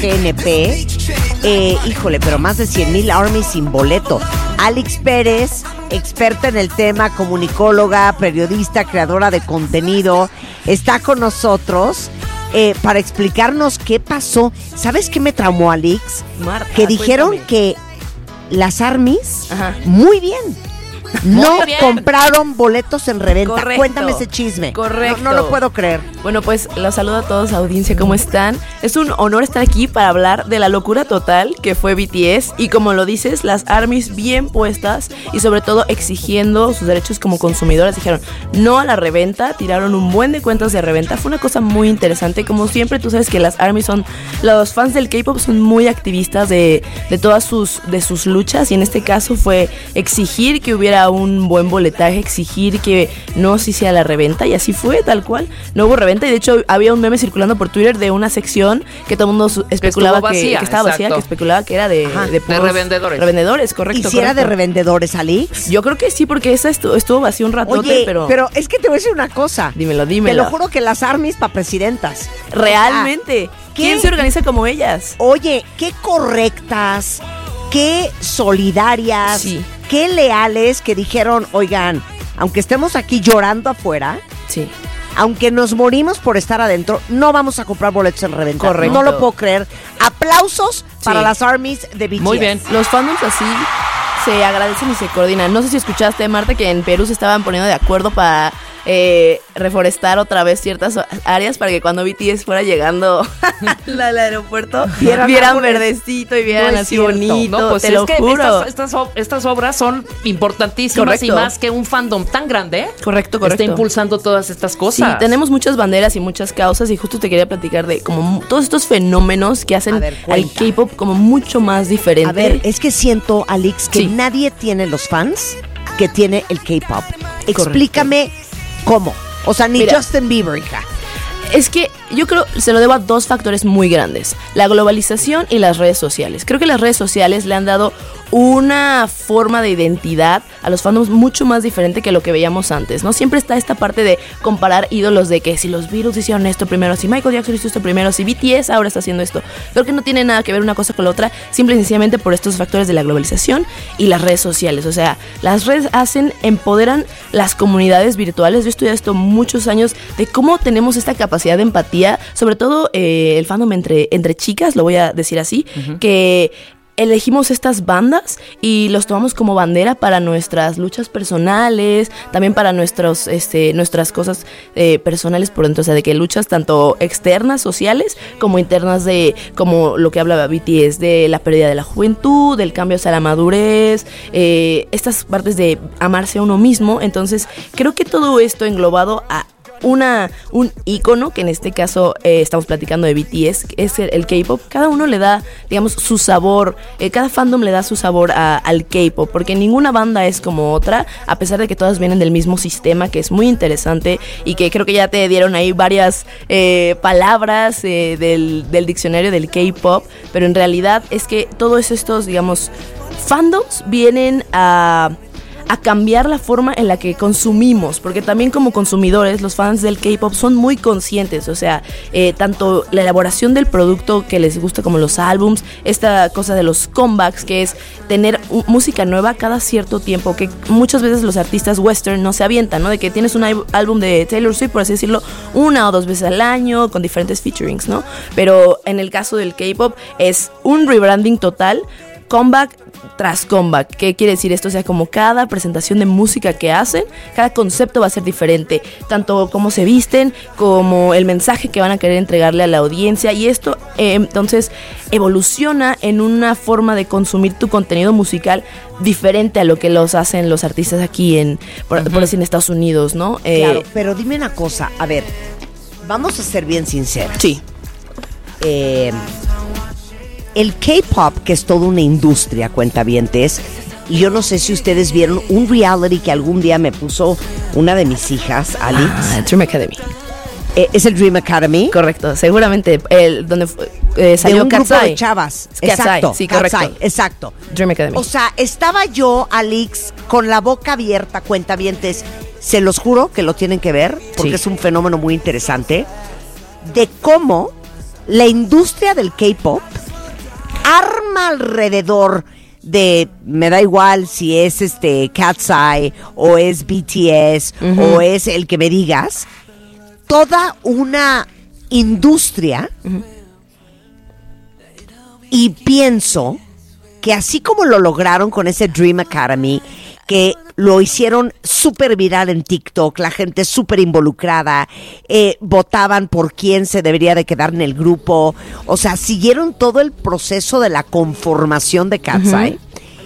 GNP. Híjole, pero más de 100,000 ARMYs sin boleto. Alex Pérez, experta en el tema, comunicóloga, periodista, creadora de contenido, está con nosotros para explicarnos qué pasó. ¿Sabes qué me traumó, Alex? Marta, que dijeron cuéntame. que las ARMYs, Ajá. muy bien, no Muy bien. compraron boletos en reventa. Correcto. Cuéntame ese chisme. Correcto. No lo puedo creer. Bueno, pues los saludo a todos, audiencia, ¿cómo están? Es un honor estar aquí para hablar de la locura total que fue BTS y, como lo dices, las ARMYs bien puestas y sobre todo exigiendo sus derechos como consumidores. Dijeron no a la reventa, tiraron un buen de cuentas de reventa. Fue una cosa muy interesante. Como siempre, tú sabes que las ARMYs son, los fans del K-pop son muy activistas de todas sus luchas, y en este caso fue exigir que hubiera un buen boletaje, exigir que no se hiciera la reventa, y así fue, tal cual. No hubo reventa, y de hecho había un meme circulando por Twitter de una sección que todo el mundo especulaba que estaba vacía, que especulaba que era de puros revendedores. Revendedores, correcto. ¿Y si era de correcto. revendedores, Alex? Yo creo que sí, porque esa estuvo vacío un ratote, Oye, pero es que te voy a decir una cosa. dímelo. Te lo juro que las ARMYs para presidentas. Realmente. ¿qué? ¿Quién se organiza como ellas? Oye, qué correctas, qué solidarias, Sí. qué leales, que dijeron, oigan, aunque estemos aquí llorando afuera, Sí. aunque nos morimos por estar adentro, no vamos a comprar boletos en reventa. Correcto. No lo puedo creer. Aplausos para Sí. las ARMYs de BTS. Muy bien. Los fandoms así se agradecen y se coordinan. No sé si escuchaste, Marta, que en Perú se estaban poniendo de acuerdo para reforestar otra vez ciertas áreas para que cuando BTS fuera llegando al aeropuerto Vieran vieran árboles. verdecito y vieran No es así cierto. bonito. No, pues te es lo que juro. estas obras son importantísimas. Correcto. Y más que un fandom tan grande Correcto. está impulsando todas estas Sí, cosas. tenemos muchas banderas y muchas causas, y justo te quería platicar de como todos estos fenómenos que hacen A ver, al cuenta. K-pop como mucho más diferente. A ver, es que siento, Alex, que Sí. nadie tiene los fans que tiene el K-pop. Explícame cómo. O sea, ni Mira. Justin Bieber, hija. Es que yo creo se lo debo a dos factores muy grandes: la globalización y las redes sociales. Creo que las redes sociales le han dado una forma de identidad a los fandoms mucho más diferente que lo que veíamos antes, ¿no? Siempre está esta parte de comparar ídolos, de que si los Beatles hicieron esto primero, si Michael Jackson hizo esto primero, si BTS ahora está haciendo esto. Creo que no tiene nada que ver una cosa con la otra, simple y sencillamente por estos factores de la globalización y las redes sociales. O sea, las redes empoderan las comunidades virtuales. Yo he estudiado esto muchos años, de cómo tenemos esta capacidad de empatía, sobre todo el fandom entre chicas, lo voy a decir así, que elegimos estas bandas y los tomamos como bandera para nuestras luchas personales, también para nuestras cosas personales por dentro, o sea, de que luchas tanto externas, sociales, como internas, de como lo que hablaba BTS, de la pérdida de la juventud, del cambio hacia la madurez, estas partes de amarse a uno mismo. Entonces, creo que todo esto englobado a un ícono, que en este caso estamos platicando de BTS, que es el K-pop. Cada uno le da, digamos, su sabor, cada fandom le da su sabor al K-pop, porque ninguna banda es como otra, a pesar de que todas vienen del mismo sistema, que es muy interesante, y que creo que ya te dieron ahí varias palabras del diccionario del K-pop, pero en realidad es que todos estos, digamos, fandoms vienen a cambiar la forma en la que consumimos, porque también como consumidores los fans del K-pop son muy conscientes, o sea, tanto la elaboración del producto que les gusta como los álbums, esta cosa de los comebacks, que es tener música nueva cada cierto tiempo, que muchas veces los artistas western no se avientan, ¿no? De que tienes un álbum de Taylor Swift, por así decirlo, 1 o 2 veces al año con diferentes featurings, ¿no? Pero en el caso del K-pop es un rebranding total, comeback tras comeback. ¿Qué quiere decir esto? O sea, como cada presentación de música que hacen, cada concepto va a ser diferente, tanto cómo se visten, como el mensaje que van a querer entregarle a la audiencia, y esto entonces evoluciona en una forma de consumir tu contenido musical diferente a lo que los hacen los artistas aquí por decir, en Estados Unidos, ¿no? Claro, pero dime una cosa, a ver, vamos a ser bien sinceros. Sí. El K-pop, que es toda una industria, cuentavientes, y yo no sé si ustedes vieron un reality que algún día me puso una de mis hijas, Alex. Dream Academy. ¿Es el Dream Academy? Correcto, seguramente donde De salió un grupo Cat's Eye. de chavas. Cat's Eye, Exacto, sí, Cat's correcto. Eye, exacto. Dream Academy. O sea, estaba yo, Alex, con la boca abierta, cuentavientes. Se los juro que lo tienen que ver, porque Sí. es un fenómeno muy interesante, de cómo la industria del K-pop arma alrededor de, me da igual si es Cat's Eye o es BTS o es el que me digas, toda una industria. Y pienso que así como lo lograron con ese Dream Academy, que lo hicieron súper viral en TikTok, la gente súper involucrada, votaban por quién se debería de quedar en el grupo, o sea, siguieron todo el proceso de la conformación de Cat's Eye.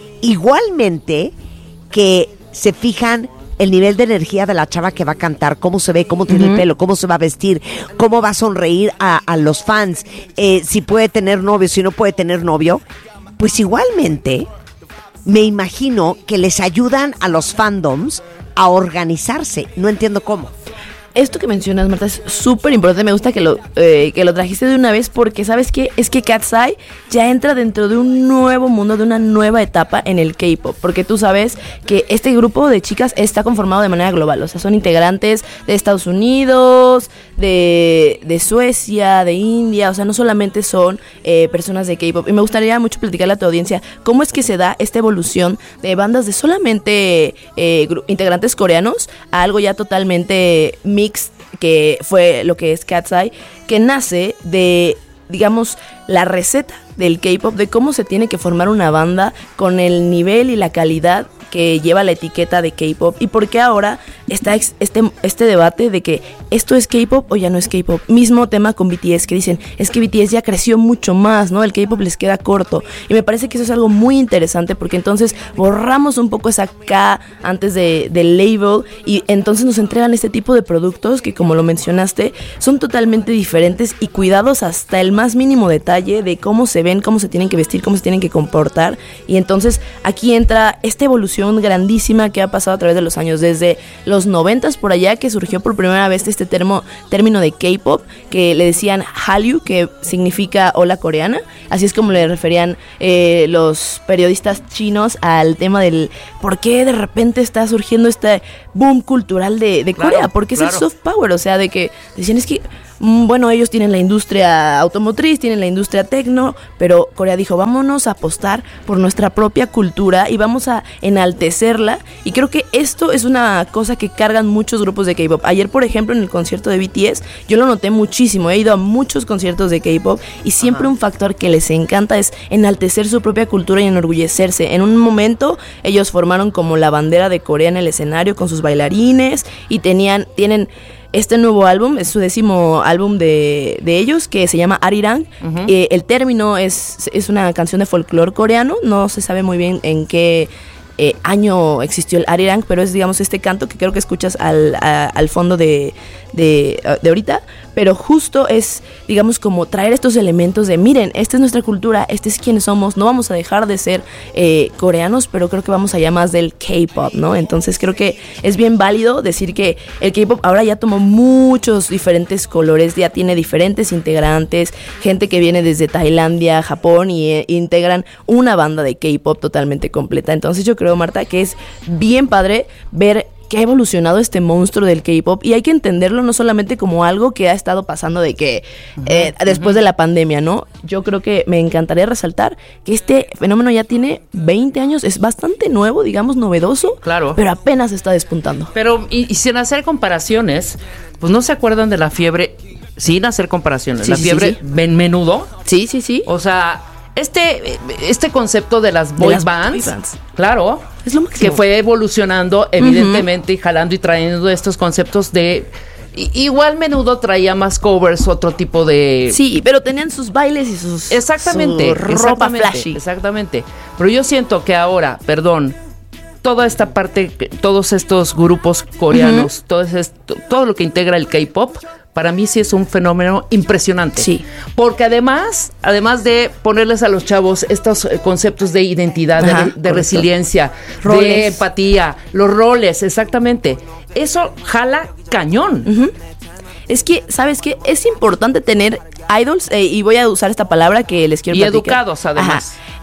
Igualmente que se fijan el nivel de energía de la chava que va a cantar, cómo se ve, cómo tiene el pelo, cómo se va a vestir, cómo va a sonreír a los fans, si puede tener novio, si no puede tener novio, pues igualmente me imagino que les ayudan a los fandoms a organizarse. No entiendo cómo. Esto que mencionas, Marta, es súper importante. Me gusta que lo trajiste de una vez porque, ¿sabes qué? Es que Cat's Eye ya entra dentro de un nuevo mundo, de una nueva etapa en el K-pop. Porque tú sabes que este grupo de chicas está conformado de manera global. O sea, son integrantes de Estados Unidos, de Suecia, de India. O sea, no solamente son personas de K-pop. Y me gustaría mucho platicarle a tu audiencia cómo es que se da esta evolución de bandas de solamente integrantes coreanos a algo ya totalmente mixed, que fue lo que es Cat's Eye, que nace de, digamos, la receta del K-pop, de cómo se tiene que formar una banda con el nivel y la calidad que lleva la etiqueta de K-pop, y por qué ahora está este debate de que esto es K-pop o ya no es K-pop. Mismo tema con BTS, que dicen, es que BTS ya creció mucho más, ¿no? El K-pop les queda corto, y me parece que eso es algo muy interesante, porque entonces borramos un poco esa K antes del label, y entonces nos entregan este tipo de productos que, como lo mencionaste, son totalmente diferentes y cuidados hasta el más mínimo detalle de cómo se ven, cómo se tienen que vestir, cómo se tienen que comportar. Y entonces aquí entra esta evolución grandísima que ha pasado a través de los años, desde los 90s por allá, que surgió por primera vez este término de K-pop, que le decían Hallyu, que significa hola coreana. Así es como le referían los periodistas chinos al tema del por qué de repente está surgiendo este boom cultural de Corea, porque es el soft power, o sea, de que decían, es que bueno, ellos tienen la industria automotriz, tienen la industria tecno, pero Corea dijo, vámonos a apostar por nuestra propia cultura y vamos a enaltecerla. Y creo que esto es una cosa que cargan muchos grupos de K-pop. Ayer, por ejemplo, en el concierto de BTS, yo lo noté muchísimo. He ido a muchos conciertos de K-pop y siempre un factor que les encanta es enaltecer su propia cultura y enorgullecerse. En un momento, ellos formaron como la bandera de Corea en el escenario con sus bailarines y tienen este nuevo álbum, es su 10º álbum de ellos, que se llama Arirang. El término es una canción de folclore coreano, no se sabe muy bien en qué año existió el Arirang, pero es, digamos, este canto que creo que escuchas al fondo de ahorita, pero justo es, digamos, como traer estos elementos de, miren, esta es nuestra cultura, este es quienes somos, no vamos a dejar de ser coreanos, pero creo que vamos allá más del K-pop, ¿no? Entonces creo que es bien válido decir que el K-pop ahora ya tomó muchos diferentes colores, ya tiene diferentes integrantes, gente que viene desde Tailandia, Japón, y integran una banda de K-pop totalmente completa. Entonces yo creo, Marta, que es bien padre ver que ha evolucionado este monstruo del K-pop, y hay que entenderlo no solamente como algo que ha estado pasando de que después de la pandemia, ¿no? Yo creo que me encantaría resaltar que este fenómeno ya tiene 20 años, es bastante nuevo, digamos, novedoso, claro, pero apenas está despuntando. Pero, y sin hacer comparaciones, pues no se acuerdan de la fiebre, sin hacer comparaciones, sí, la fiebre sí. Menudo. Sí, sí, sí. O sea, este concepto de las boy bands, claro, es lo máximo, que fue evolucionando evidentemente y jalando y trayendo estos conceptos de... Igual Menudo traía más covers, otro tipo de... Sí, pero tenían sus bailes y sus... Exactamente, su ropa flashy. Exactamente. Pero yo siento que ahora, toda esta parte, todos estos grupos coreanos, todo lo que integra el K-pop, para mí sí es un fenómeno impresionante. Sí. Porque además de ponerles a los chavos estos conceptos de identidad, de resiliencia, roles, de empatía, los roles, exactamente, eso jala cañón. Es que, ¿sabes qué? Es importante tener idols, y voy a usar esta palabra que les quiero platicar. Y educados, además.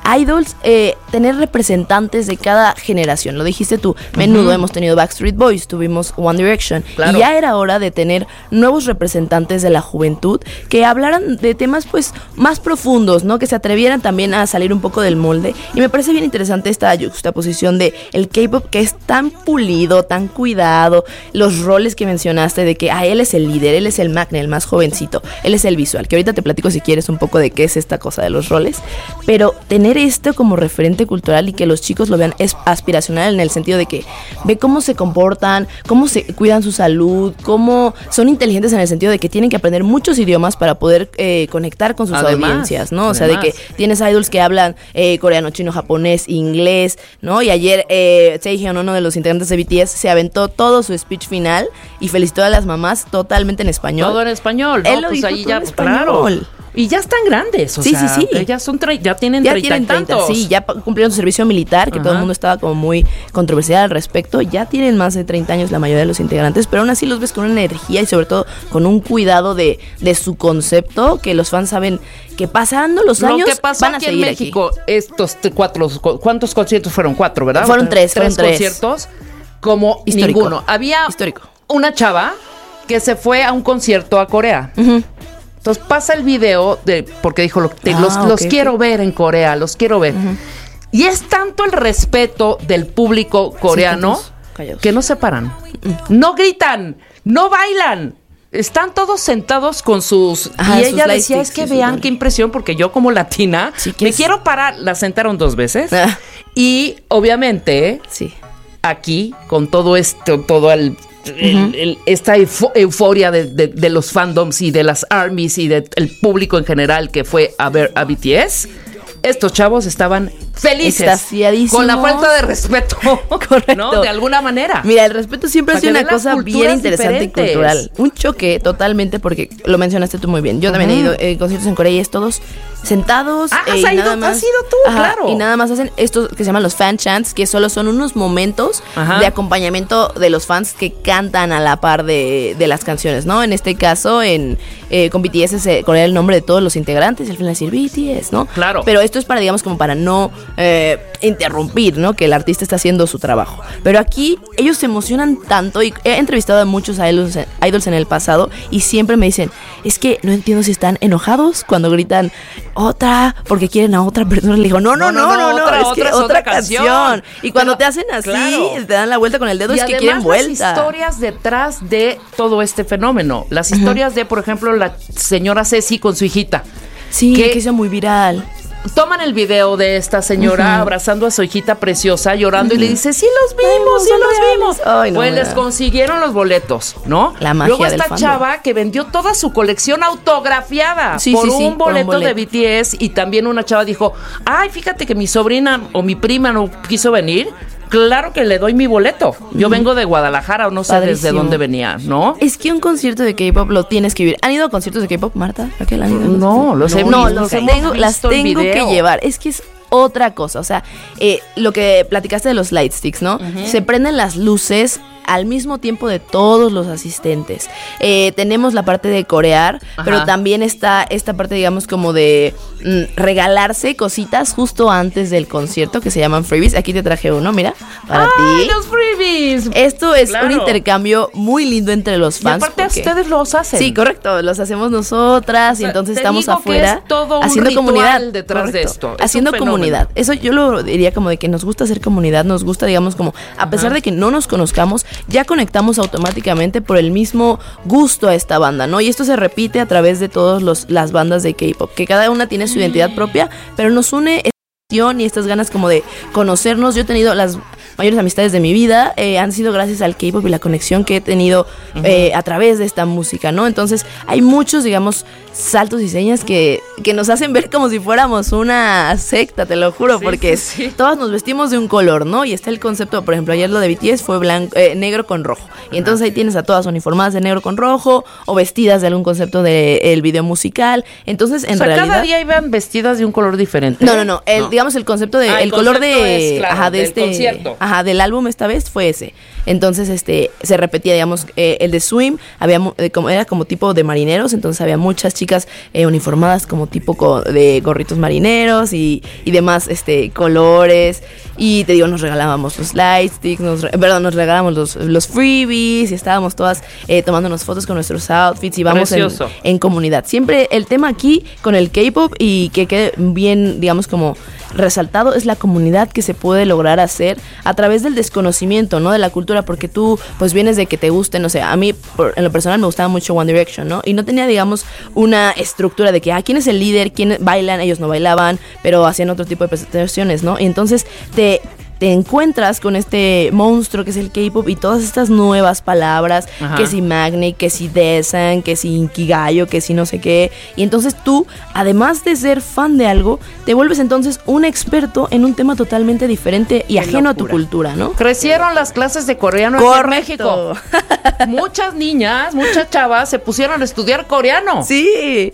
idols, tener representantes de cada generación. Lo dijiste tú, menudo hemos tenido Backstreet Boys, tuvimos One Direction, y ya era hora de tener nuevos representantes de la juventud que hablaran de temas pues más profundos, ¿no? Que se atrevieran también a salir un poco del molde. Y me parece bien interesante esta juxtaposición de el K-pop, que es tan pulido, tan cuidado, los roles que mencionaste de que él es el líder, él es el Magnet, el más jovencito, él es el visual, que ahorita te platico si quieres un poco de qué es esta cosa de los roles, pero tener esto como referente cultural y que los chicos lo vean es aspiracional en el sentido de que ve cómo se comportan, cómo se cuidan su salud, cómo son inteligentes en el sentido de que tienen que aprender muchos idiomas para poder conectar con sus audiencias, ¿no? O sea, de que tienes idols que hablan coreano, chino, japonés, inglés, ¿no? Y ayer Taehyun, uno de los integrantes de BTS, se aventó todo su speech final y felicitó a las mamás totalmente en español. Todo en español, ¿no? Él lo dijo ahí ya, claro. Y ya están grandes, o sea, sí. Ya tienen 30. Sí, ya cumplieron su servicio militar, que todo el mundo estaba como muy controversial al respecto. Ya tienen más de 30 años la mayoría de los integrantes, pero aún así los ves con una energía y sobre todo con un cuidado de su concepto, que los fans saben que pasando los años lo que pasó van a aquí seguir en México, estos 4, ¿cuántos conciertos fueron? 4, ¿verdad? Fueron 3 conciertos, como histórico. Ninguno. Había histórico. Una chava que se fue a un concierto a Corea. Entonces pasa el video porque dijo, los quiero ver en Corea, los quiero ver. Y es tanto el respeto del público coreano que no se paran, no gritan, no bailan. Están todos sentados con sus... y ella decía, es que vean qué impresión, porque yo como latina me quiero parar. La sentaron 2 veces. Y obviamente, aquí, con todo esto, todo esta euforia de los fandoms y de las armies y del público en general que fue a ver a BTS, estos chavos estaban felices con la falta de respeto. Correcto. ¿No? De alguna manera. Mira, el respeto siempre ha sido una cosa bien interesante y cultural. Un choque totalmente, porque lo mencionaste tú muy bien. Yo también he ido conciertos en Corea y es todos sentados. Has ido tú, claro. Y nada más hacen estos que se llaman los fan chants, que solo son unos momentos de acompañamiento de los fans que cantan a la par de las canciones, ¿no? En este caso, con BTS se corea el nombre de todos los integrantes y al final decir BTS, ¿no? Claro. Pero esto es para, digamos, como para no interrumpir, ¿no? Que el artista está haciendo su trabajo. Pero aquí ellos se emocionan tanto y he entrevistado a muchos idols en el pasado y siempre me dicen, es que no entiendo si están enojados cuando gritan otra, porque quieren a otra persona. Le digo, no, es otra canción. Y cuando te hacen así, te dan la vuelta con el dedo, y es que quieren vuelta. Las historias detrás de todo este fenómeno, las historias de, por ejemplo, la señora Ceci con su hijita. Sí, que hizo muy viral. Toman el video de esta señora abrazando a su hijita preciosa, llorando, y le dice, sí los vimos. Ay, no, pues les consiguieron los boletos, ¿no? La magia. Luego esta chava que vendió toda su colección autografiada por un boleto de BTS, y también una chava dijo, ay, fíjate que mi sobrina o mi prima no quiso venir. Claro que le doy mi boleto. Yo vengo de Guadalajara o no sé desde dónde venía, ¿no? Es que un concierto de K-pop lo tienes que vivir. ¿Han ido a conciertos de K-pop, Marta? ¿Raquel, han ido? No, las tengo que llevar. Es que es otra cosa. O sea, lo que platicaste de los light sticks, ¿no? Se prenden las luces al mismo tiempo de todos los asistentes. Tenemos la parte de corear, pero también está esta parte, digamos, como de regalarse cositas justo antes del concierto, que se llaman freebies. Aquí te traje uno, mira, para ti. ¡Los freebies! Esto es un intercambio muy lindo entre los fans. Y aparte ustedes los hacen. Sí, correcto, los hacemos nosotras, y entonces estamos afuera es todo haciendo un comunidad detrás de esto. Haciendo comunidad. Eso yo lo diría como de que nos gusta hacer comunidad, nos gusta, digamos, como a pesar de que no nos conozcamos, ya conectamos automáticamente por el mismo gusto a esta banda, ¿no? Y esto se repite a través de todas las bandas de K-pop, que cada una tiene su identidad propia, pero nos une y estas ganas como de conocernos. Yo he tenido las mayores amistades de mi vida, han sido gracias al K-pop y la conexión que he tenido a través de esta música, ¿no? Entonces hay muchos, digamos, saltos y señas que nos hacen ver como si fuéramos una secta, te lo juro, porque todas nos vestimos de un color, ¿no? Y está el concepto, por ejemplo, ayer lo de BTS fue negro con rojo, y entonces ahí tienes a todas uniformadas de negro con rojo o vestidas de algún concepto del video musical. Entonces, en realidad, cada día iban vestidas de un color diferente. No. Digamos, el concepto de el color de del concierto. Del álbum esta vez fue ese. Entonces, se repetía, digamos, el de swim, era como tipo de marineros, entonces había muchas chicas uniformadas como tipo de gorritos marineros y demás colores. Y te digo, nos regalábamos los lightsticks, nos regalábamos los freebies y estábamos todas tomándonos fotos con nuestros outfits y vamos en comunidad. Siempre el tema aquí con el K-pop y que quede bien, digamos, como resaltado es la comunidad que se puede lograr hacer a través del desconocimiento, ¿no? De la cultura, porque tú pues vienes de que te guste, no sé, a mí en lo personal me gustaba mucho One Direction, ¿no? Y no tenía, digamos, una estructura de que, ¿quién es el líder? ¿Quién bailan? Ellos no bailaban, pero hacían otro tipo de presentaciones, ¿no? Y entonces te encuentras con este monstruo que es el K-pop y todas estas nuevas palabras, que si Magnet, que si Desan, que si Inkigayo, que si no sé qué, y entonces tú, además de ser fan de algo, te vuelves entonces un experto en un tema totalmente diferente y ajeno a tu cultura, ¿no? Crecieron las clases de coreano en México. Muchas niñas, muchas chavas se pusieron a estudiar coreano. Sí.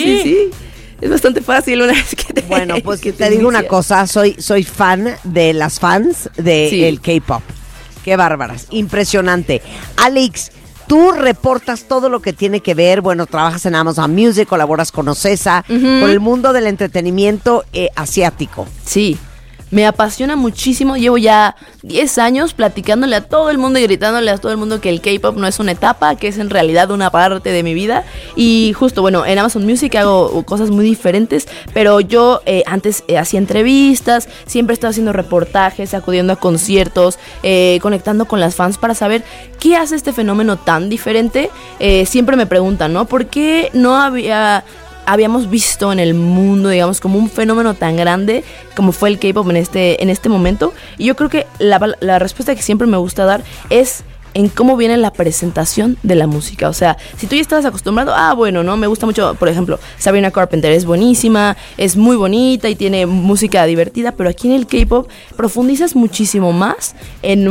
Es bastante fácil una vez que te... Bueno, pues que te digo una cosa, soy fan de las fans del K-pop. Qué bárbaras, impresionante. Alex, tú reportas todo lo que tiene que ver, bueno, trabajas en Amazon Music, colaboras con Ocesa, con el mundo del entretenimiento asiático. Sí. Me apasiona muchísimo, llevo ya 10 años platicándole a todo el mundo y gritándole a todo el mundo que el K-pop no es una etapa, que es en realidad una parte de mi vida. Y justo, bueno, en Amazon Music hago cosas muy diferentes, pero yo antes hacía entrevistas, siempre estaba haciendo reportajes, acudiendo a conciertos, conectando con las fans para saber qué hace este fenómeno tan diferente. Siempre me preguntan, ¿no? ¿Por qué no habíamos visto en el mundo, digamos, como un fenómeno tan grande como fue el K-pop en este momento? Y yo creo que la respuesta que siempre me gusta dar es en cómo viene la presentación de la música. O sea, si tú ya estabas acostumbrado, bueno, ¿no? Me gusta mucho, por ejemplo, Sabrina Carpenter es buenísima, es muy bonita y tiene música divertida, pero aquí en el K-pop profundizas muchísimo más en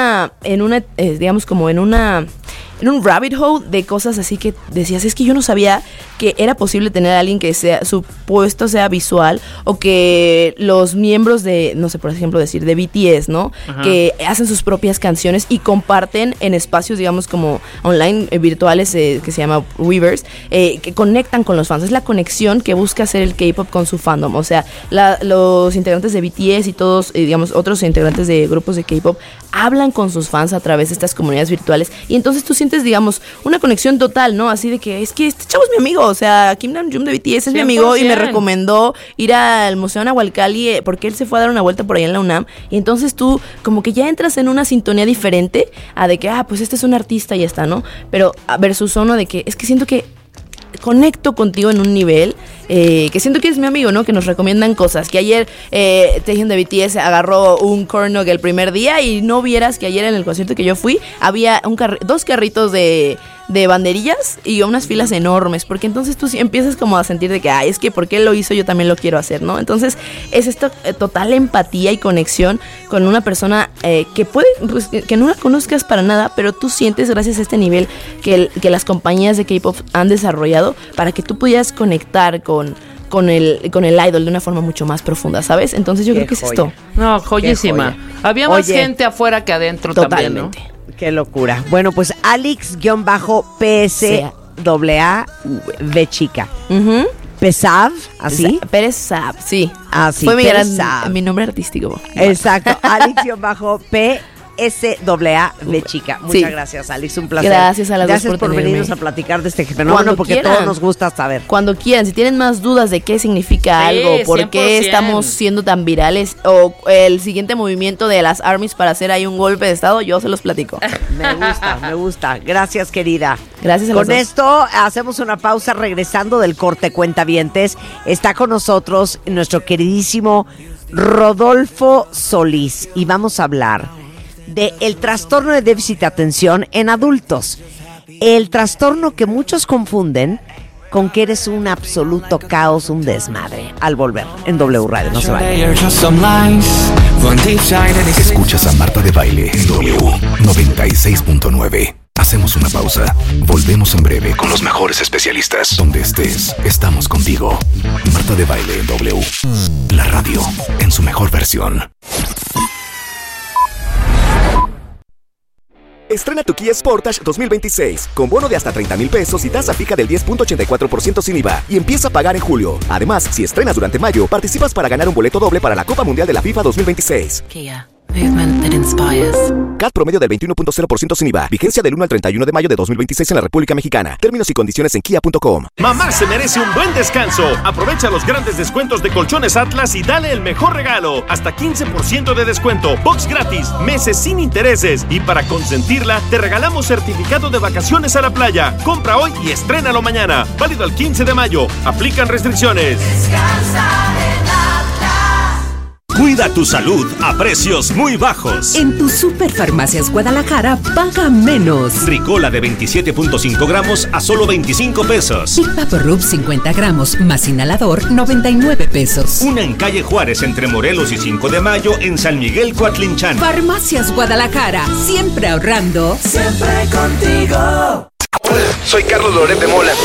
digamos, como en un rabbit hole de cosas así que decías, es que yo no sabía que era posible tener a alguien que su puesto sea visual, o que los miembros de, no sé, por ejemplo decir, de BTS, ¿no? Que hacen sus propias canciones y comparten en espacios, digamos, como online, virtuales, que se llama Weverse, que conectan con los fans. Es la conexión que busca hacer el K-pop con su fandom. O sea, los integrantes de BTS y todos, digamos, otros integrantes de grupos de K-pop hablan con sus fans a través de estas comunidades virtuales, y entonces tú sientes, digamos, una conexión total, ¿no? Así de que es que este chavo es mi amigo, o sea, Kim Namjoon de BTS es 100%. Mi amigo y me recomendó ir al Museo Nahualcalli porque él se fue a dar una vuelta por ahí en la UNAM, y entonces tú como que ya entras en una sintonía diferente a de que, pues este es un artista y ya está, ¿no? Pero versus uno de que es que siento que conecto contigo en un nivel que siento que es mi amigo, ¿no? Que nos recomiendan cosas. Que ayer Taehyung de BTS agarró un corn dog el primer día, y no vieras que ayer en el concierto que yo fui había dos carritos de banderillas y unas filas enormes, porque entonces tú empiezas como a sentir de que, es que porque él lo hizo yo también lo quiero hacer, ¿no? Entonces es esta total empatía y conexión con una persona que puede, pues, que no la conozcas para nada, pero tú sientes, gracias a este nivel que las compañías de K-pop han desarrollado, para que tú pudieras conectar con el idol de una forma mucho más profunda, ¿sabes? Entonces yo creo que es esto. No, joyísima. Había más gente afuera que adentro. Totalmente. También, ¿no? Qué locura. Bueno, pues Alex-PSAV chica. Pesav, ¿así? Pérez Saab, sí. Así. Fue mi nombre artístico. Exacto. Alex-PSAV chica. Muchas gracias, Alex. Un placer. Gracias a las dos por venirnos a platicar de este fenómeno, porque todos nos gusta saber. Cuando quieran, si tienen más dudas de qué significa algo, por 100%. Qué estamos siendo tan virales, o el siguiente movimiento de las ARMYs para hacer ahí un golpe de estado, yo se los platico. Me gusta. Gracias, querida. Gracias a los dos. Con esto hacemos una pausa. Regresando del corte, cuentavientes, está con nosotros nuestro queridísimo Rodolfo Solís, y vamos a hablar de el trastorno de déficit de atención en adultos. El trastorno que muchos confunden con que eres un absoluto caos, un desmadre. Al volver en W Radio, no se vayan. Escuchas a Marta de Baile en W 96.9. Hacemos una pausa. Volvemos en breve con los mejores especialistas. Donde estés, estamos contigo. Marta de Baile en W. La radio en su mejor versión. Estrena tu Kia Sportage 2026 con bono de hasta 30,000 pesos y tasa fija del 10.84% sin IVA y empieza a pagar en julio. Además, si estrenas durante mayo, participas para ganar un boleto doble para la Copa Mundial de la FIFA 2026. Kia. Movement that inspires. CAT promedio del 21.0% sin IVA. Vigencia del 1 al 31 de mayo de 2026 en la República Mexicana. Términos y condiciones en kia.com. Mamá se merece un buen descanso. Aprovecha los grandes descuentos de Colchones Atlas y dale el mejor regalo. Hasta 15% de descuento, box gratis, meses sin intereses. Y para consentirla, te regalamos certificado de vacaciones a la playa. Compra hoy y estrénalo mañana. Válido al 15 de mayo. Aplican restricciones. Descansa en Atlas. Cuida tu salud a precios muy bajos. En tu Superfarmacias Guadalajara, paga menos. Ricola de 27.5 gramos a solo 25 pesos. Big Vaporub 50 gramos más inhalador, 99 pesos. Una en calle Juárez entre Morelos y 5 de Mayo en San Miguel Coatlinchan. Farmacias Guadalajara, siempre ahorrando. Siempre contigo. Hola, soy Carlos Loret de Mola.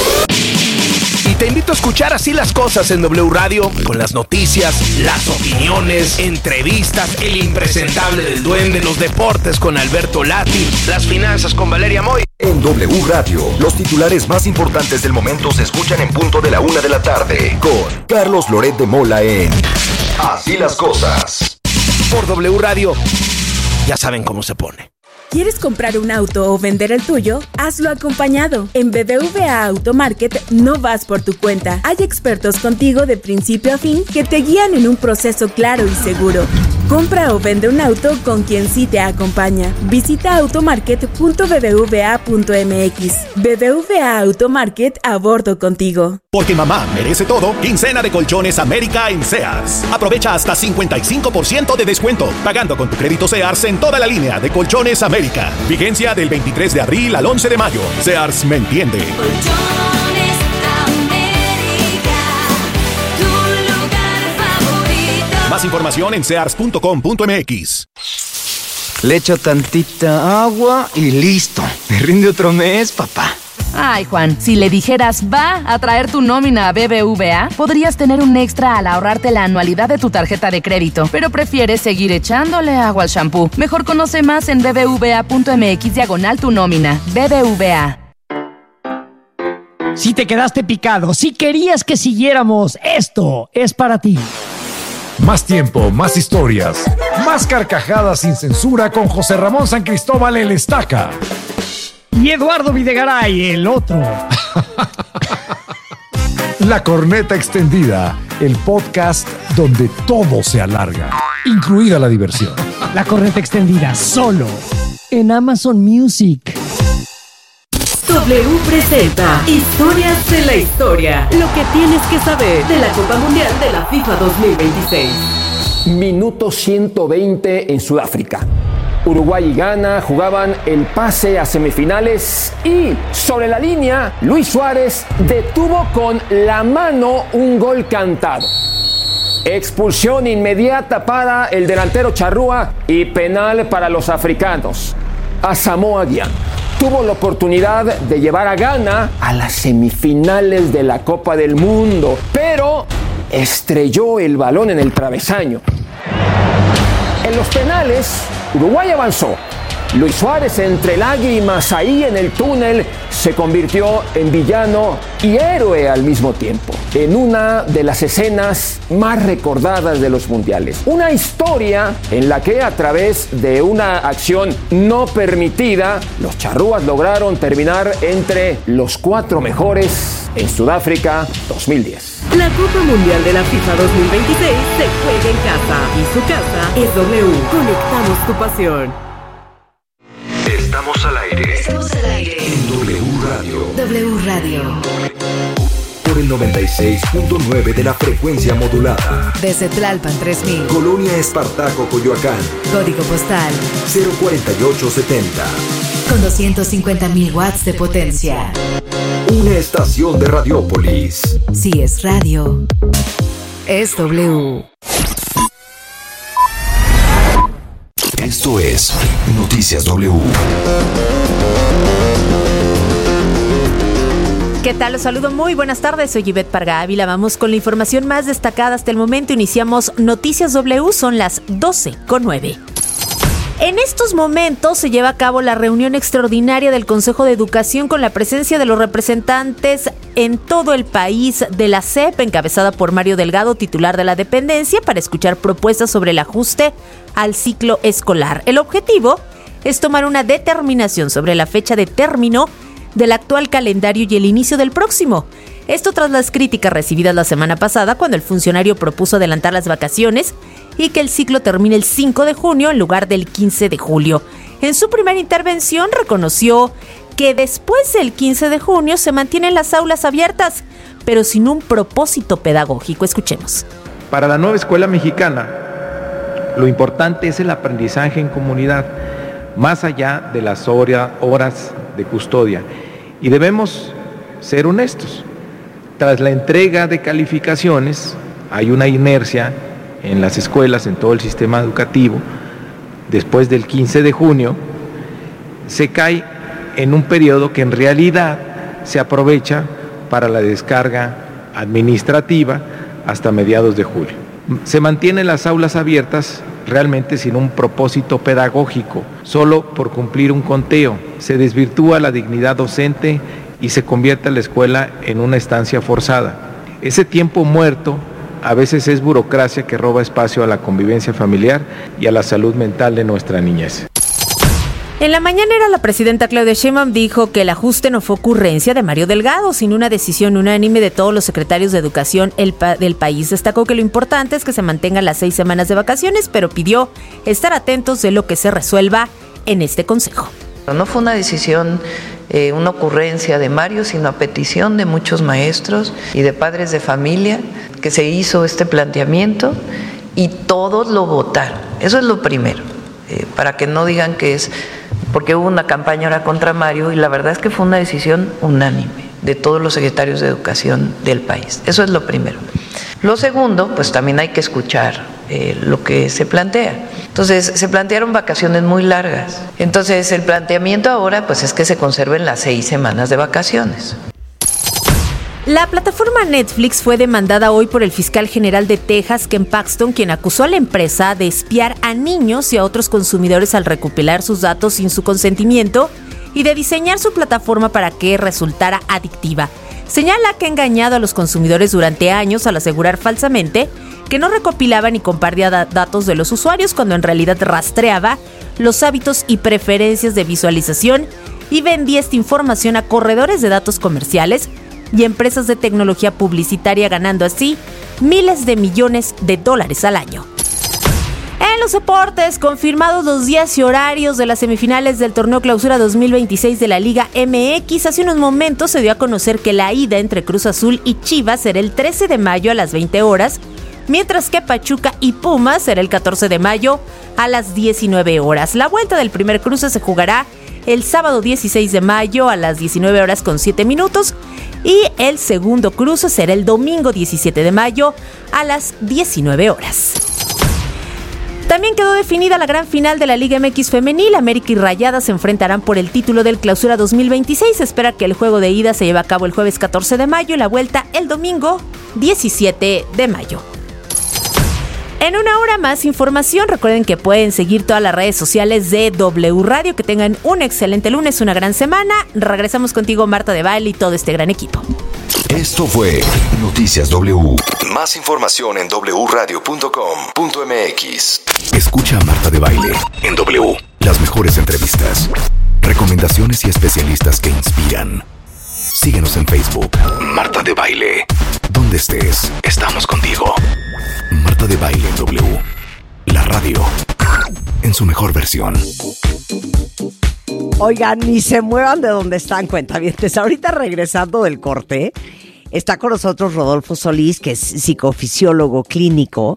Y te invito a escuchar Así las Cosas en W Radio, con las noticias, las opiniones, entrevistas, el impresentable del Duende, los deportes con Alberto Lati, las finanzas con Valeria Moy. En W Radio, los titulares más importantes del momento se escuchan en punto de la 1 de la tarde, con Carlos Loret de Mola en Así las Cosas. Por W Radio, ya saben cómo se pone. ¿Quieres comprar un auto o vender el tuyo? Hazlo acompañado. En BBVA Automarket no vas por tu cuenta. Hay expertos contigo de principio a fin que te guían en un proceso claro y seguro. Compra o vende un auto con quien sí te acompaña. Visita automarket.bbva.mx. BBVA Automarket, a bordo contigo. Porque mamá merece todo, quincena de Colchones América en Sears. Aprovecha hasta 55% de descuento, pagando con tu crédito Sears en toda la línea de Colchones América. Vigencia del 23 de abril al 11 de mayo. Sears me entiende. Colchones América, tu lugar favorito. Más información en sears.com.mx. Le echo tantita agua y listo. Me rinde otro mes, papá. Ay, Juan, si le dijeras va a traer tu nómina a BBVA, podrías tener un extra al ahorrarte la anualidad de tu tarjeta de crédito, pero prefieres seguir echándole agua al shampoo. Mejor conoce más en bbva.mx/tu nómina. BBVA. Si te quedaste picado, si querías que siguiéramos, esto es para ti. Más tiempo, más historias, más carcajadas sin censura con José Ramón San Cristóbal el Estaca. Y Eduardo Videgaray, el otro. La Corneta Extendida, el podcast donde todo se alarga, incluida la diversión. La Corneta Extendida, solo en Amazon Music. W presenta Historias de la Historia. Lo que tienes que saber de la Copa Mundial de la FIFA 2026. Minuto 120 en Sudáfrica. Uruguay y Ghana jugaban el pase a semifinales y sobre la línea Luis Suárez detuvo con la mano un gol cantado. Expulsión inmediata para el delantero charrúa y penal para los africanos. Asamoah Gyan tuvo la oportunidad de llevar a Ghana a las semifinales de la Copa del Mundo, pero estrelló el balón en el travesaño. En los penales, Uruguay avanzó. Luis Suárez, entre lágrimas ahí en el túnel, se convirtió en villano y héroe al mismo tiempo, en una de las escenas más recordadas de los mundiales. Una historia en la que, a través de una acción no permitida, los charrúas lograron terminar entre los 4 mejores en Sudáfrica 2010. La Copa Mundial de la FIFA 2026 se juega en casa y su casa es W. Conectamos tu pasión. Estamos al aire. Estamos al aire. En W Radio. W Radio. Por el 96.9 de la frecuencia modulada. Desde Tlalpan 3000. Colonia Espartaco, Coyoacán. Código postal 04870. Con 250,000 watts de potencia. Una estación de Radiópolis. Si es radio, es W. Esto es Noticias W. ¿Qué tal? Los saludo, muy buenas tardes, soy Ivette Parga Ávila. Vamos con la información más destacada hasta el momento. Iniciamos Noticias W, son las 12:09. En estos momentos se lleva a cabo la reunión extraordinaria del Consejo de Educación con la presencia de los representantes en todo el país de la SEP, encabezada por Mario Delgado, titular de la dependencia, para escuchar propuestas sobre el ajuste al ciclo escolar. El objetivo es tomar una determinación sobre la fecha de término del actual calendario y el inicio del próximo. Esto tras las críticas recibidas la semana pasada cuando el funcionario propuso adelantar las vacaciones y que el ciclo termine el 5 de junio en lugar del 15 de julio. En su primera intervención reconoció que después del 15 de junio se mantienen las aulas abiertas, pero sin un propósito pedagógico. Escuchemos. Para la nueva escuela mexicana, lo importante es el aprendizaje en comunidad, más allá de las horas de custodia. Y debemos ser honestos. Tras la entrega de calificaciones, hay una inercia en las escuelas, en todo el sistema educativo. Después del 15 de junio, se cae en un periodo que en realidad se aprovecha para la descarga administrativa hasta mediados de julio. Se mantienen las aulas abiertas realmente sin un propósito pedagógico, solo por cumplir un conteo. Se desvirtúa la dignidad docente y se convierte la escuela en una estancia forzada. Ese tiempo muerto a veces es burocracia que roba espacio a la convivencia familiar y a la salud mental de nuestra niñez. En la mañanera, la presidenta Claudia Sheinbaum dijo que el ajuste no fue ocurrencia de Mario Delgado, sino una decisión unánime de todos los secretarios de educación del país. Destacó que lo importante es que se mantengan las 6 semanas de vacaciones, pero pidió estar atentos de lo que se resuelva en este consejo. No fue una decisión, una ocurrencia de Mario, sino a petición de muchos maestros y de padres de familia que se hizo este planteamiento y todos lo votaron. Eso es lo primero, para que no digan que es porque hubo una campaña ahora contra Mario, y la verdad es que fue una decisión unánime de todos los secretarios de educación del país. Eso es lo primero. Lo segundo, pues también hay que escuchar lo que se plantea. Entonces, se plantearon vacaciones muy largas. Entonces, el planteamiento ahora pues es que se conserven las 6 semanas de vacaciones. La plataforma Netflix fue demandada hoy por el fiscal general de Texas, Ken Paxton, quien acusó a la empresa de espiar a niños y a otros consumidores al recopilar sus datos sin su consentimiento y de diseñar su plataforma para que resultara adictiva. Señala que ha engañado a los consumidores durante años al asegurar falsamente que no recopilaba ni compartía datos de los usuarios cuando en realidad rastreaba los hábitos y preferencias de visualización y vendía esta información a corredores de datos comerciales y empresas de tecnología publicitaria, ganando así miles de millones de dólares al año. En los deportes, confirmados los días y horarios de las semifinales del Torneo Clausura 2026 de la Liga MX, hace unos momentos se dio a conocer que la ida entre Cruz Azul y Chivas será el 13 de mayo a las 20 horas, mientras que Pachuca y Pumas será el 14 de mayo a las 19 horas. La vuelta del primer cruce se jugará el sábado 16 de mayo a las 19 horas con 7 minutos y el segundo cruce será el domingo 17 de mayo a las 19 horas. También quedó definida la gran final de la Liga MX femenil. América y Rayadas se enfrentarán por el título del Clausura 2026. Se espera que el juego de ida se lleve a cabo el jueves 14 de mayo y la vuelta el domingo 17 de mayo. En una hora más información. Recuerden que pueden seguir todas las redes sociales de W Radio. Que tengan un excelente lunes, una gran semana. Regresamos contigo, Marta de Baile, y todo este gran equipo. Esto fue Noticias W. Más información en wradio.com.mx. Escucha a Marta de Baile en W. Las mejores entrevistas, recomendaciones y especialistas que inspiran. Síguenos en Facebook, Marta de Baile. Donde estés, estamos contigo. Marta de Baile en W. La radio en su mejor versión. Oigan, ni se muevan de donde están, cuentavientes. Ahorita regresando del corte, está con nosotros Rodolfo Solís, que es psicofisiólogo clínico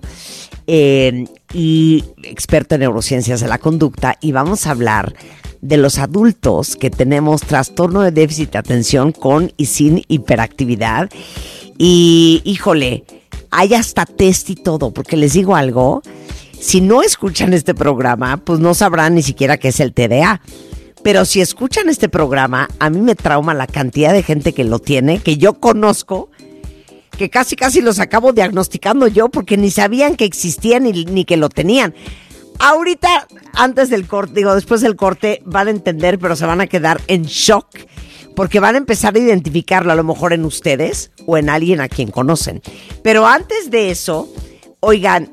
y experto en neurociencias de la conducta, y vamos a hablar de los adultos que tenemos trastorno de déficit de atención con y sin hiperactividad. Y, híjole, hay hasta test y todo, porque les digo algo, si no escuchan este programa, pues no sabrán ni siquiera qué es el TDA. Pero si escuchan este programa, a mí me trauma la cantidad de gente que lo tiene, que yo conozco, que casi los acabo diagnosticando yo porque ni sabían que existían ni que lo tenían. ahorita, antes del corte, después del corte, van a entender, pero se van a quedar en shock, porque van a empezar a identificarlo a lo mejor en ustedes o en alguien a quien conocen. Pero antes de eso, oigan,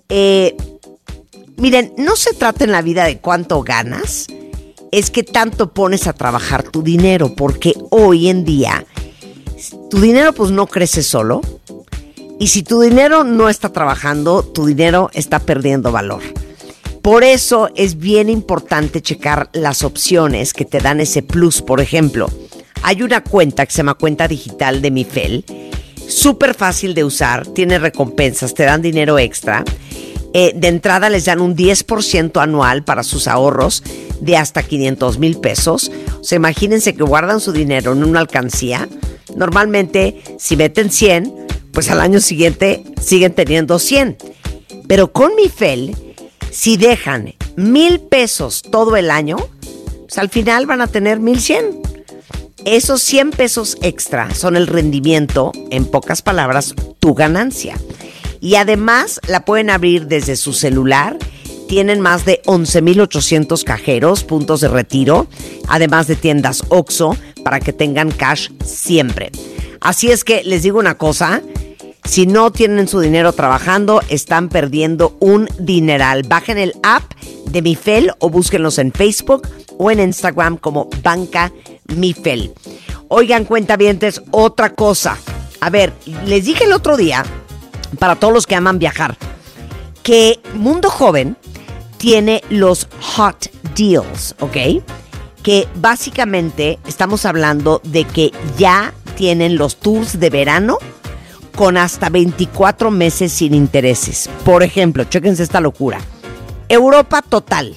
miren, no se trata en la vida de cuánto ganas, es que tanto pones a trabajar tu dinero, porque hoy en día tu dinero pues no crece solo, y si tu dinero no está trabajando, tu dinero está perdiendo valor. Por eso es bien importante checar las opciones que te dan ese plus. Por ejemplo, hay una cuenta que se llama Cuenta Digital de Mifel, súper fácil de usar, tiene recompensas, te dan dinero extra. De entrada les dan un 10% anual para sus ahorros de hasta 500,000 pesos. O sea, imagínense que guardan su dinero en una alcancía. Normalmente, si meten 100, pues al año siguiente siguen teniendo 100. Pero con Mifel, si dejan 1,000 pesos todo el año, pues al final van a tener 1,100. Esos 100 pesos extra son el rendimiento, en pocas palabras, tu ganancia. Y además la pueden abrir desde su celular. Tienen más de 11,800 cajeros, puntos de retiro, además de tiendas OXXO para que tengan cash siempre. Así es que les digo una cosa, si no tienen su dinero trabajando, están perdiendo un dineral. Bajen el app de Mifel o búsquenlos en Facebook o en Instagram como Banca Mifel. Oigan, cuentavientes, otra cosa. A ver, les dije el otro día, para todos los que aman viajar, que Mundo Joven tiene los Hot Deals, ¿ok? Que básicamente estamos hablando de que ya tienen los tours de verano con hasta 24 meses sin intereses. Por ejemplo, chéquense esta locura. Europa total.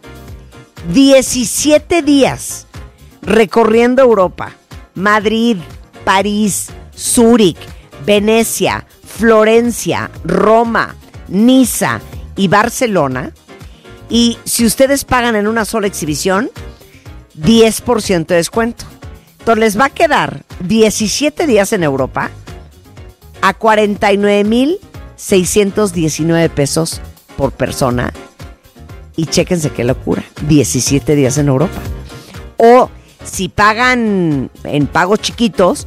17 días recorriendo Europa. Madrid, París, Zúrich, Venecia, Florencia, Roma, Niza y Barcelona. Y si ustedes pagan en una sola exhibición, 10% de descuento. Entonces les va a quedar 17 días en Europa a 49,619 pesos por persona. Y chéquense qué locura, 17 días en Europa. O si pagan en pagos chiquitos,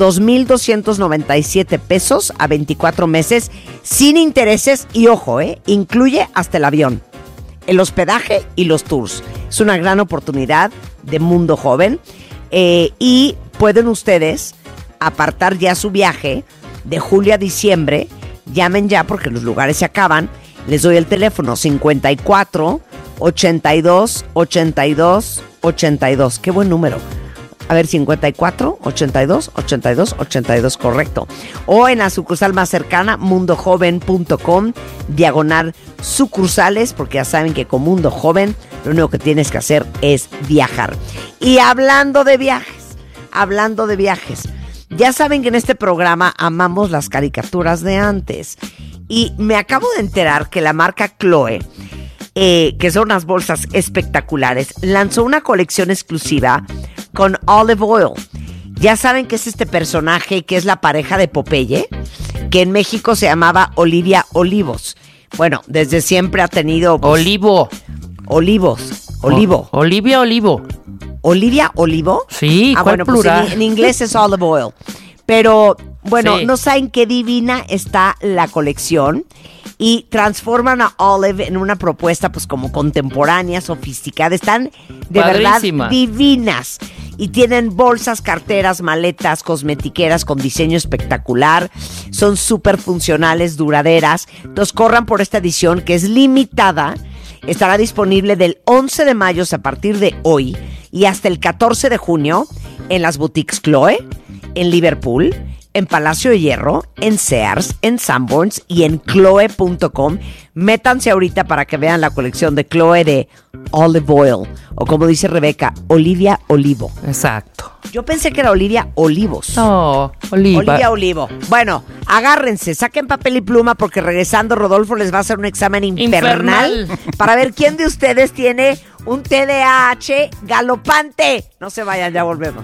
2,297 pesos a 24 meses sin intereses y ojo, incluye hasta el avión, el hospedaje y los tours. Es una gran oportunidad de Mundo Joven y pueden ustedes apartar ya su viaje de julio a diciembre. Llamen ya porque los lugares se acaban. Les doy el teléfono 54 82 82 82. Qué buen número. A ver, 54 82 82 82, correcto. O en la sucursal más cercana, mundojoven.com/sucursales, porque ya saben que con Mundo Joven lo único que tienes que hacer es viajar. Y hablando de viajes, ya saben que en este programa amamos las caricaturas de antes. Y me acabo de enterar que la marca Chloe, que son unas bolsas espectaculares, lanzó una colección exclusiva con Olive Oil. Ya saben que es este personaje que es la pareja de Popeye, que en México se llamaba Olivia Olivos. Bueno, desde siempre ha tenido... Olivia Olivo. ¿Olivia Olivo? Sí, ¿cuál bueno, plural? Pues en inglés es Olive Oil. Pero, bueno, sí. No saben qué divina está la colección. Y transforman a Olive en una propuesta pues como contemporánea, sofisticada. Están de Padrísima. verdad divinas. Y tienen bolsas, carteras, maletas, cosmetiqueras con diseño espectacular. Son súper funcionales, duraderas. Entonces corran por esta edición que es limitada. Estará disponible del 11 de mayo a partir de hoy y hasta el 14 de junio en las boutiques Chloe, en Liverpool, en Palacio de Hierro, en Sears, en Sanborns y en Chloe.com. Métanse ahorita para que vean la colección de Chloe de Olive Oil, o como dice Rebeca, Olivia Olivo. Exacto. Yo pensé que era Olivia Olivos. No, Olivia Olivo. Bueno, agárrense, saquen papel y pluma porque regresando Rodolfo les va a hacer un examen infernal. Para ver quién de ustedes tiene un TDAH galopante. No se vayan, ya volvemos.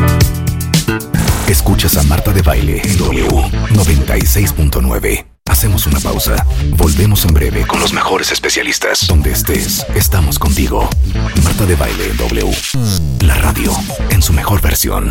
Escuchas a Marta de Baile en W 96.9. Hacemos Hacemos una pausa. Volvemos en breve con los mejores especialistas. Donde estés, estamos contigo. Marta de Baile en W. La radio en su mejor versión.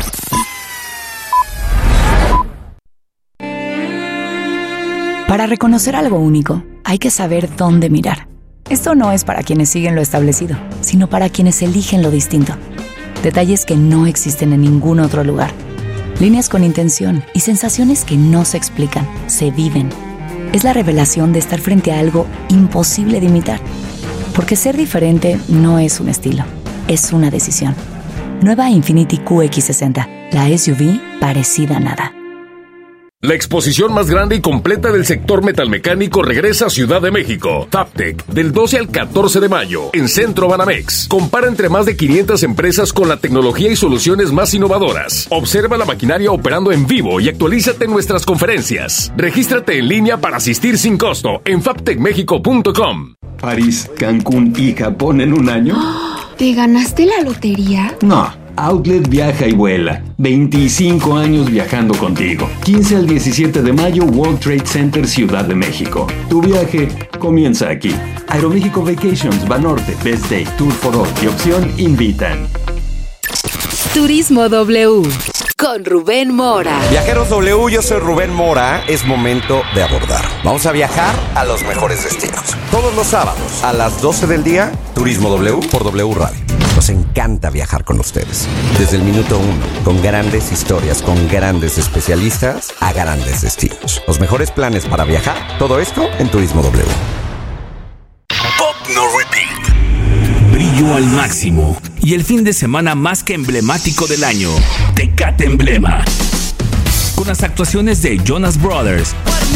Para reconocer algo único, hay que saber dónde mirar. Esto no es para quienes siguen lo establecido, sino para quienes eligen lo distinto. Detalles que no existen en ningún otro lugar. Líneas con intención y sensaciones que no se explican, se viven. Es la revelación de estar frente a algo imposible de imitar. Porque ser diferente no es un estilo, es una decisión. Nueva Infiniti QX60, la SUV parecida a nada. La exposición más grande y completa del sector metalmecánico regresa a Ciudad de México. Fabtech, del 12 al 14 de mayo, en Centro Banamex. Compara entre más de 500 empresas con la tecnología y soluciones más innovadoras. Observa la maquinaria operando en vivo y actualízate en nuestras conferencias. Regístrate en línea para asistir sin costo en fabtechmexico.com. París, Cancún y Japón en un año. ¿Te ganaste la lotería? No. Outlet viaja y vuela. 25 años viajando contigo. 15 al 17 de mayo, World Trade Center, Ciudad de México. Tu viaje comienza aquí. Aeroméxico Vacations, Banorte, Best Day, Tour for All y Opción invitan. Turismo W con Rubén Mora. Viajeros W, yo soy Rubén Mora. Es momento de abordar. Vamos a viajar a los mejores destinos. Todos los sábados a las 12 del día, Turismo W por W Radio. Nos encanta viajar con ustedes. Desde el minuto 1, con grandes historias, con grandes especialistas a grandes destinos. Los mejores planes para viajar, todo esto en Turismo W. Pop No Repeat. Brillo al máximo. Y el fin de semana más que emblemático del año, Tecate Emblema. Con las actuaciones de Jonas Brothers,